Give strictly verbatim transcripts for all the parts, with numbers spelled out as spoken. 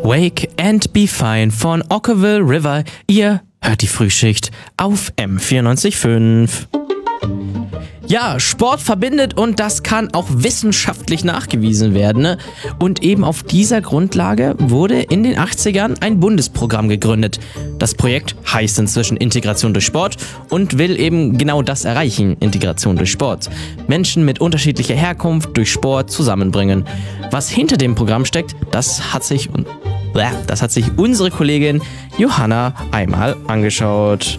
Wake and Be Fine von Ockerville River. Ihr hört die Frühschicht auf M vierundneunzig Komma fünf. Ja, Sport verbindet und das kann auch wissenschaftlich nachgewiesen werden. Ne? Und eben auf dieser Grundlage wurde in den achtzigern ein Bundesprogramm gegründet. Das Projekt heißt inzwischen Integration durch Sport und will eben genau das erreichen, Integration durch Sport. Menschen mit unterschiedlicher Herkunft durch Sport zusammenbringen. Was hinter dem Programm steckt, das hat sich, das hat sich unsere Kollegin Johanna einmal angeschaut.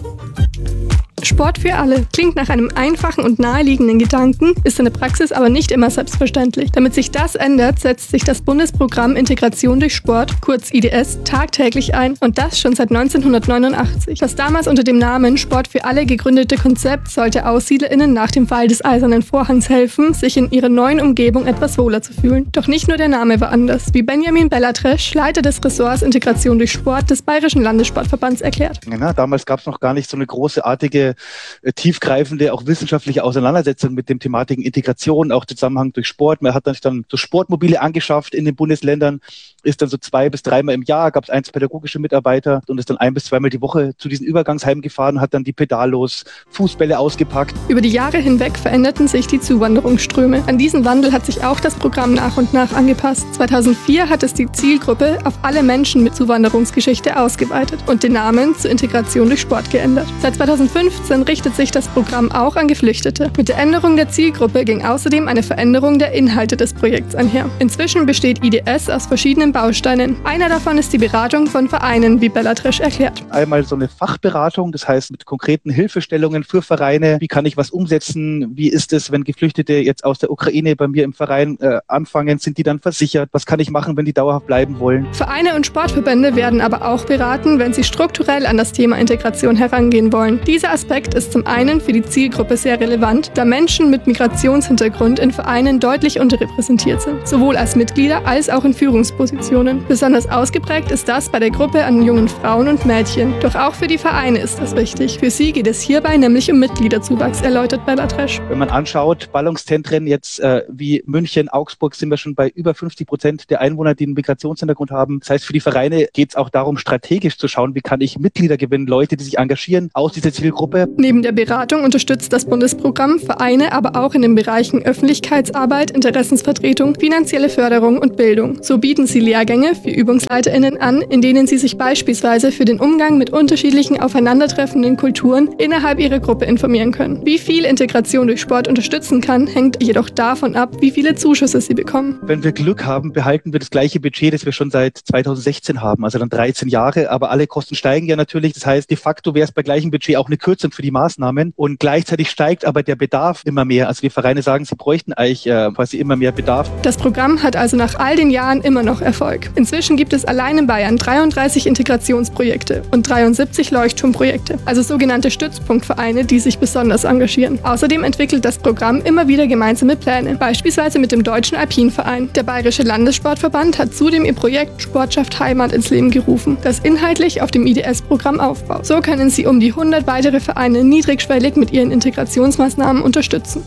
Sport für alle klingt nach einem einfachen und naheliegenden Gedanken, ist in der Praxis aber nicht immer selbstverständlich. Damit sich das ändert, setzt sich das Bundesprogramm Integration durch Sport, kurz I D S, tagtäglich ein und das schon seit neunzehnhundertneunundachtzig. Das damals unter dem Namen Sport für alle gegründete Konzept sollte AussiedlerInnen nach dem Fall des Eisernen Vorhangs helfen, sich in ihrer neuen Umgebung etwas wohler zu fühlen. Doch nicht nur der Name war anders, wie Benjamin Bellatresch, Leiter des Ressorts Integration durch Sport des Bayerischen Landessportverbands, erklärt. Ja, damals gab es noch gar nicht so eine großartige tiefgreifende, auch wissenschaftliche Auseinandersetzung mit dem Thematiken Integration, auch Zusammenhang durch Sport. Man hat dann, dann so Sportmobile angeschafft in den Bundesländern, ist dann so zwei bis dreimal im Jahr, gab es eins pädagogische Mitarbeiter und ist dann ein bis zweimal die Woche zu diesen Übergangsheimen gefahren, hat dann die Pedallos, Fußbälle ausgepackt. Über die Jahre hinweg veränderten sich die Zuwanderungsströme. An diesen Wandel hat sich auch das Programm nach und nach angepasst. zweitausendvier hat es die Zielgruppe auf alle Menschen mit Zuwanderungsgeschichte ausgeweitet und den Namen zur Integration durch Sport geändert. Seit zweitausendfünfzehn richtet sich das Programm auch an Geflüchtete. Mit der Änderung der Zielgruppe ging außerdem eine Veränderung der Inhalte des Projekts einher. Inzwischen besteht I D S aus verschiedenen Bausteinen. Einer davon ist die Beratung von Vereinen, wie Bellatresch erklärt. Einmal so eine Fachberatung, das heißt mit konkreten Hilfestellungen für Vereine. Wie kann ich was umsetzen? Wie ist es, wenn Geflüchtete jetzt aus der Ukraine bei mir im Verein äh, anfangen? Sind die dann versichert? Was kann ich machen, wenn die dauerhaft bleiben wollen? Vereine und Sportverbände werden aber auch beraten, wenn sie strukturell an das Thema Integration herangehen wollen. Dieser Aspekt ist zum einen für die Zielgruppe sehr relevant, da Menschen mit Migrationshintergrund in Vereinen deutlich unterrepräsentiert sind, sowohl als Mitglieder als auch in Führungspositionen. Besonders ausgeprägt ist das bei der Gruppe an jungen Frauen und Mädchen. Doch auch für die Vereine ist das wichtig. Für sie geht es hierbei nämlich um Mitgliederzuwachs, erläutert Bellatresch. Wenn man anschaut, Ballungszentren jetzt äh, wie München, Augsburg, sind wir schon bei über fünfzig Prozent der Einwohner, die einen Migrationshintergrund haben. Das heißt, für die Vereine geht es auch darum, strategisch zu schauen, wie kann ich Mitglieder gewinnen, Leute, die sich engagieren aus dieser Zielgruppe. Neben der Beratung unterstützt das Bundesprogramm Vereine aber auch in den Bereichen Öffentlichkeitsarbeit, Interessensvertretung, finanzielle Förderung und Bildung. So bieten sie Lehrgänge für ÜbungsleiterInnen an, in denen sie sich beispielsweise für den Umgang mit unterschiedlichen aufeinandertreffenden Kulturen innerhalb ihrer Gruppe informieren können. Wie viel Integration durch Sport unterstützen kann, hängt jedoch davon ab, wie viele Zuschüsse sie bekommen. Wenn wir Glück haben, behalten wir das gleiche Budget, das wir schon seit zweitausendsechzehn haben, also dann dreizehn Jahre, aber alle Kosten steigen ja natürlich. Das heißt, de facto wäre es bei gleichem Budget auch eine Kürzung für die Maßnahmen und gleichzeitig steigt aber der Bedarf immer mehr. Also die Vereine sagen, sie bräuchten eigentlich äh, quasi immer mehr Bedarf. Das Programm hat also nach all den Jahren immer noch Erfolg. Inzwischen gibt es allein in Bayern dreiunddreißig Integrationsprojekte und dreiundsiebzig Leuchtturmprojekte, also sogenannte Stützpunktvereine, die sich besonders engagieren. Außerdem entwickelt das Programm immer wieder gemeinsame Pläne, beispielsweise mit dem Deutschen Alpinverein. Der Bayerische Landessportverband hat zudem ihr Projekt Sport schafft Heimat ins Leben gerufen, das inhaltlich auf dem I D S-Programm aufbaut. So können sie um die hundert weitere Vereine niedrigschwellig mit ihren Integrationsmaßnahmen unterstützen.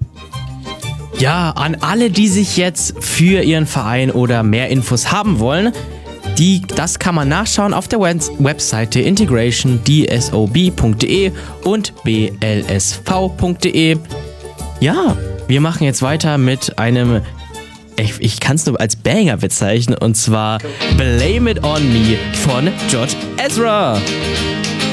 Ja, an alle, die sich jetzt für ihren Verein oder mehr Infos haben wollen, die, das kann man nachschauen auf der Web- Webseite integration d s o b punkt d e und b l s v punkt d e. Ja, wir machen jetzt weiter mit einem, ich, ich kann es nur als Banger bezeichnen, und zwar Blame It On Me von George Ezra.